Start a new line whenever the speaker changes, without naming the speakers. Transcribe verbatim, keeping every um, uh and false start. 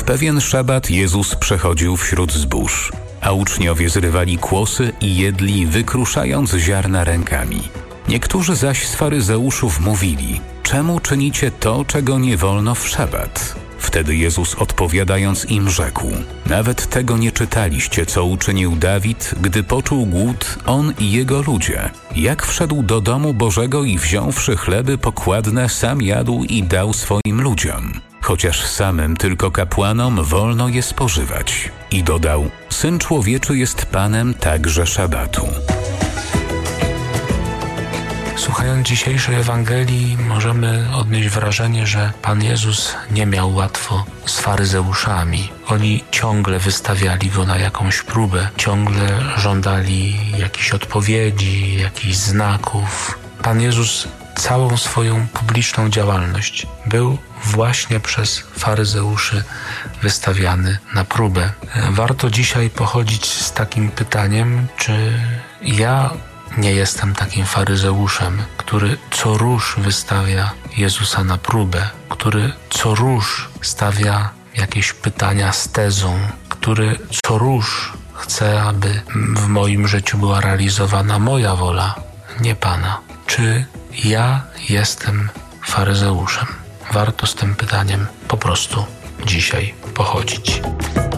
pewien szabat Jezus przechodził wśród zbóż, a uczniowie zrywali kłosy i jedli, wykruszając ziarna rękami. Niektórzy zaś z faryzeuszów mówili: czemu czynicie to, czego nie wolno w szabat? Wtedy Jezus odpowiadając im rzekł: nawet tego nie czytaliście, co uczynił Dawid, gdy poczuł głód, on i jego ludzie. Jak wszedł do domu Bożego i wziąwszy chleby pokładne, sam jadł i dał swoim ludziom, chociaż samym tylko kapłanom wolno je spożywać. I dodał: Syn Człowieczy jest Panem także szabatu.
Słuchając dzisiejszej Ewangelii, możemy odnieść wrażenie, że Pan Jezus nie miał łatwo z faryzeuszami. Oni ciągle wystawiali Go na jakąś próbę, ciągle żądali jakichś odpowiedzi, jakichś znaków. Pan Jezus całą swoją publiczną działalność był właśnie przez faryzeuszy wystawiany na próbę. Warto dzisiaj pochodzić z takim pytaniem, czy ja nie jestem takim faryzeuszem, który co róż wystawia Jezusa na próbę, który co róż stawia jakieś pytania z tezą, który co róż chce, aby w moim życiu była realizowana moja wola, nie Pana. Czy ja jestem faryzeuszem? Warto z tym pytaniem po prostu dzisiaj pochodzić.